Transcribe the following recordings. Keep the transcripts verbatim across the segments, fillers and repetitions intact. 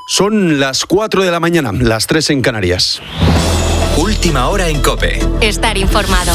Son las cuatro de la mañana, las tres en Canarias. Última hora en COPE. Estar informado.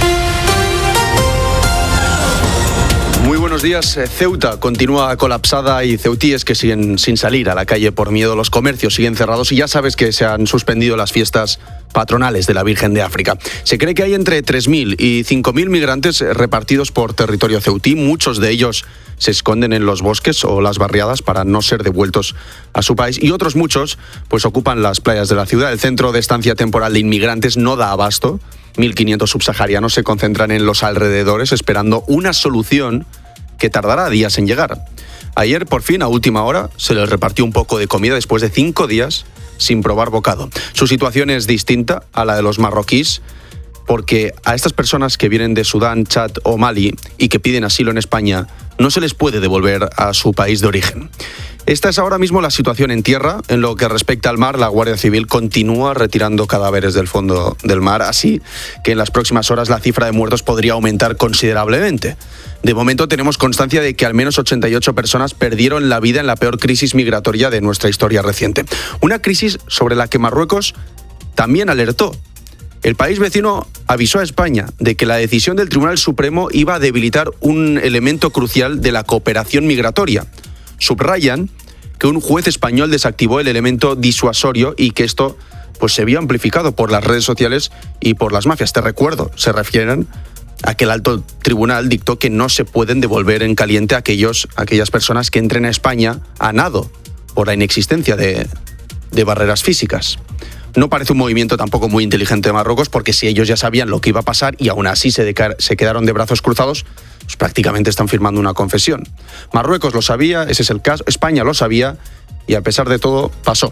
Muy buenos días. Ceuta continúa colapsada y ceutíes que siguen sin salir a la calle por miedo. Los comercios siguen cerrados y ya sabes que se han suspendido las fiestas patronales de la Virgen de África. Se cree que hay entre tres mil y cinco mil migrantes repartidos por territorio ceutí. Muchos de ellos se esconden en los bosques o las barriadas para no ser devueltos a su país y otros muchos pues ocupan las playas de la ciudad. El centro de estancia temporal de inmigrantes no da abasto. mil quinientos subsaharianos se concentran en los alrededores esperando una solución que tardará días en llegar. Ayer, por fin, a última hora, se les repartió un poco de comida después de cinco días sin probar bocado. Su situación es distinta a la de los marroquíes porque a estas personas que vienen de Sudán, Chad o Mali y que piden asilo en España no se les puede devolver a su país de origen. Esta es ahora mismo la situación en tierra. En lo que respecta al mar, la Guardia Civil continúa retirando cadáveres del fondo del mar, así que en las próximas horas la cifra de muertos podría aumentar considerablemente. De momento tenemos constancia de que al menos ochenta y ocho personas perdieron la vida en la peor crisis migratoria de nuestra historia reciente. Una crisis sobre la que Marruecos también alertó. El país vecino avisó a España de que la decisión del Tribunal Supremo iba a debilitar un elemento crucial de la cooperación migratoria. Subrayan que un juez español desactivó el elemento disuasorio y que esto pues, se vio amplificado por las redes sociales y por las mafias. Te recuerdo, se refieren a que el alto tribunal dictó que no se pueden devolver en caliente a aquellos, aquellas personas que entren a España a nado por la inexistencia de, de barreras físicas. No parece un movimiento tampoco muy inteligente de Marruecos, porque si ellos ya sabían lo que iba a pasar y aún así se, deca- se quedaron de brazos cruzados, pues prácticamente están firmando una confesión. Marruecos lo sabía, ese es el caso, España lo sabía y a pesar de todo pasó.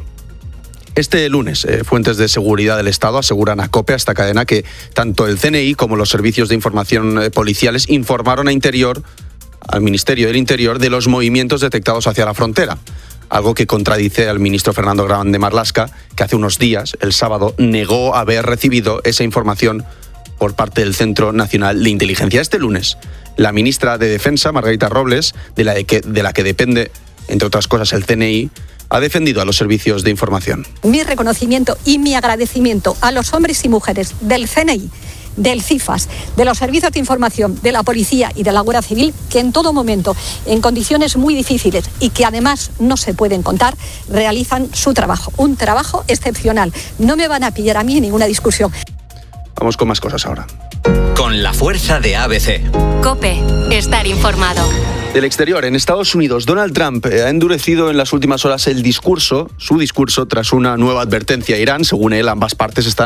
Este lunes, eh, fuentes de seguridad del Estado aseguran a COPE, a esta cadena, que tanto el C N I como los servicios de información eh, policiales informaron a Interior, al Ministerio del Interior, de los movimientos detectados hacia la frontera. Algo que contradice al ministro Fernando Grande Marlaska, que hace unos días, el sábado, negó haber recibido esa información por parte del Centro Nacional de Inteligencia. Este lunes, la ministra de Defensa, Margarita Robles, de la, de que, de la que depende, entre otras cosas, el C N I, ha defendido a los servicios de información. Mi reconocimiento y mi agradecimiento a los hombres y mujeres del C N I, del CIFAS, de los servicios de información, de la policía y de la Guardia Civil, que en todo momento, en condiciones muy difíciles y que además no se pueden contar, realizan su trabajo. Un trabajo excepcional. No me van a pillar a mí en ninguna discusión. Vamos con más cosas ahora. Con la fuerza de A B C. COPE. Estar informado. Del exterior, en Estados Unidos, Donald Trump ha endurecido en las últimas horas el discurso, su discurso, tras una nueva advertencia a Irán. Según él, ambas partes están